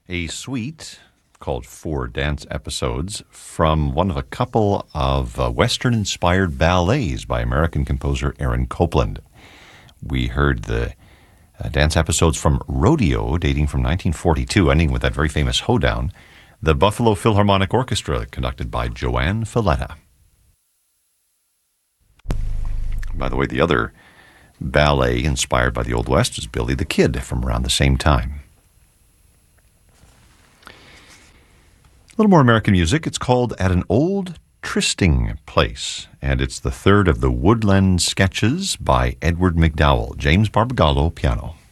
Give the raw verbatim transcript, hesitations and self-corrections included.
a suite called Four Dance Episodes from one of a couple of uh, Western-inspired ballets by American composer Aaron Copland. We heard the uh, dance episodes from Rodeo, dating from nineteen forty-two, ending with that very famous hoedown, the Buffalo Philharmonic Orchestra, conducted by Joanne Falletta. By the way, the other ballet inspired by the Old West is Billy the Kid from around the same time. A little more American music. It's called At an Old Trysting Place, and it's the third of the Woodland Sketches by Edward McDowell. James Barbagallo, piano.